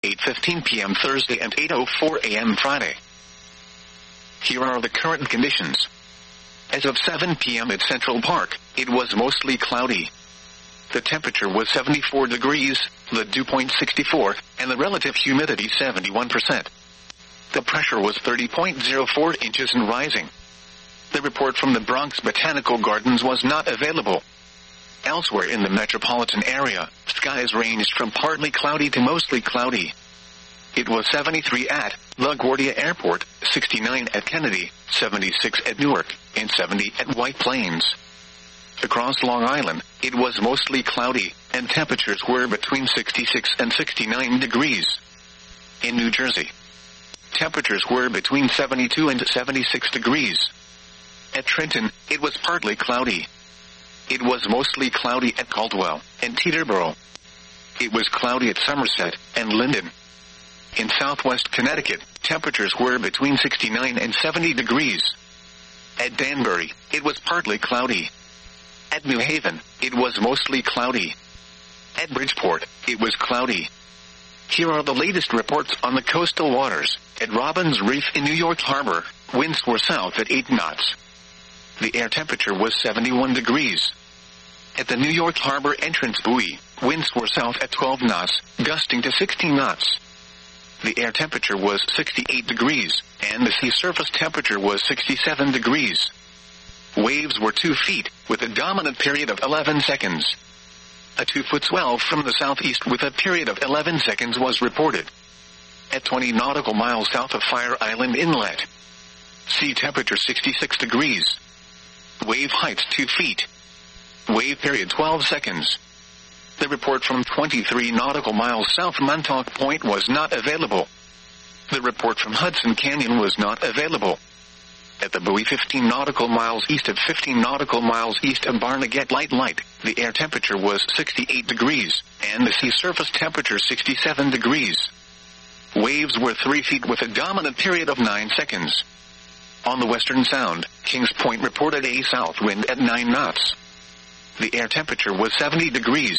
8:15 p.m. Thursday and 8:04 a.m. Friday. Here are the current conditions. As of 7 p.m. at Central Park, it was mostly cloudy. The temperature was 74 degrees, the dew point 64, and the relative humidity 71%. The pressure was 30.04 inches and rising. The report from the Bronx Botanical Gardens was not available. Elsewhere in the metropolitan area, skies ranged from partly cloudy to mostly cloudy. It was 73 at LaGuardia Airport, 69 at Kennedy, 76 at Newark, and 70 at White Plains. Across Long Island, it was mostly cloudy, and temperatures were between 66 and 69 degrees. In New Jersey, temperatures were between 72 and 76 degrees. At Trenton, it was partly cloudy. It was mostly cloudy at Caldwell and Teterboro. It was cloudy at Somerset and Linden. In southwest Connecticut, temperatures were between 69 and 70 degrees. At Danbury, it was partly cloudy. At New Haven, it was mostly cloudy. At Bridgeport, it was cloudy. Here are the latest reports on the coastal waters. At Robbins Reef in New York Harbor, winds were south at 8 knots. The air temperature was 71 degrees. At the New York Harbor entrance buoy, winds were south at 12 knots, gusting to 16 knots. The air temperature was 68 degrees, and the sea surface temperature was 67 degrees. Waves were 2 feet, with a dominant period of 11 seconds. A 2-foot swell from the southeast with a period of 11 seconds was reported. At 20 nautical miles south of Fire Island Inlet, sea temperature 66 degrees. Wave height 2 feet. Wave period 12 seconds. The report from 23 nautical miles south of Montauk Point was not available. The report from Hudson Canyon was not available. At the buoy 15 nautical miles east of 15 nautical miles east of Barnegat Light, the air temperature was 68 degrees, and the sea surface temperature 67 degrees. Waves were 3 feet with a dominant period of 9 seconds. On the Western Sound, Kings Point reported a south wind at 9 knots. The air temperature was 70 degrees.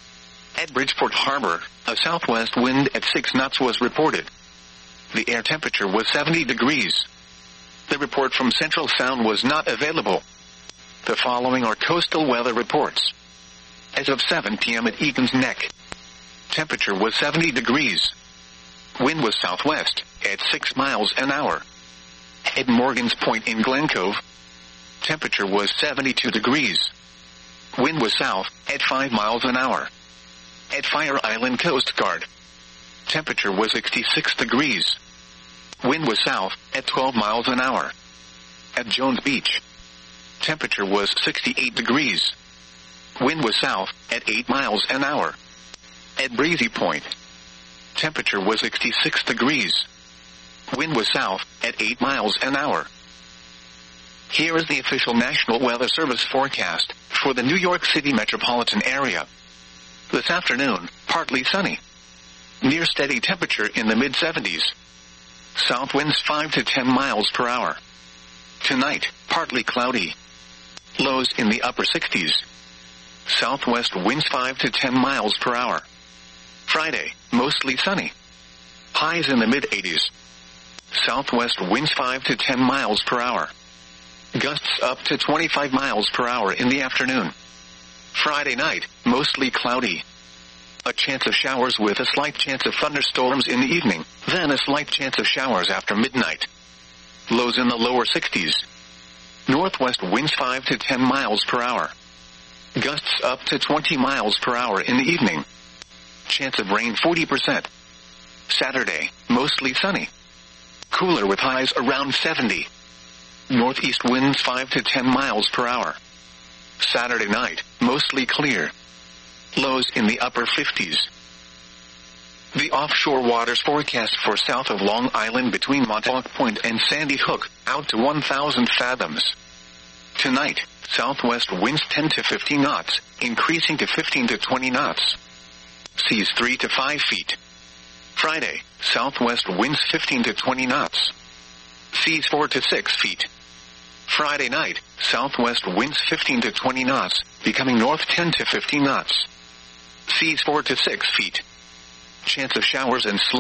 At Bridgeport Harbor, a southwest wind at 6 knots was reported. The air temperature was 70 degrees. The report from Central Sound was not available. The following are coastal weather reports. As of 7 p.m. at Egan's Neck, temperature was 70 degrees. Wind was southwest, at 6 miles an hour. At Morgan's Point in Glen Cove, temperature was 72 degrees. Wind was south, at 5 miles an hour. At Fire Island Coast Guard, temperature was 66 degrees. Wind was south, at 12 miles an hour. At Jones Beach, temperature was 68 degrees. Wind was south, at 8 miles an hour. At Breezy Point, temperature was 66 degrees. Wind was south, at 8 miles an hour. Here is the official National Weather Service forecast for the New York City metropolitan area. This afternoon, partly sunny. Near steady temperature in the mid-70s. South winds 5 to 10 miles per hour. Tonight, partly cloudy. Lows in the upper 60s. Southwest winds 5 to 10 miles per hour. Friday, mostly sunny. Highs in the mid-80s. Southwest winds 5 to 10 miles per hour. Gusts up to 25 miles per hour in the afternoon. Friday night, mostly cloudy. A chance of showers with a slight chance of thunderstorms in the evening, then a slight chance of showers after midnight. Lows in the lower 60s. Northwest winds 5 to 10 miles per hour. Gusts up to 20 miles per hour in the evening. Chance of rain 40%. Saturday, mostly sunny. Cooler with highs around 70. Northeast winds 5 to 10 miles per hour. Saturday night, mostly clear. Lows in the upper 50s. The offshore waters forecast for south of Long Island between Montauk Point and Sandy Hook, out to 1,000 fathoms. Tonight, southwest winds 10 to 15 knots, increasing to 15 to 20 knots. Seas 3 to 5 feet. Friday, southwest winds 15 to 20 knots. Seas 4 to 6 feet. Friday night, southwest winds 15 to 20 knots, becoming north 10 to 15 knots. Seas 4 to 6 feet. Chance of showers and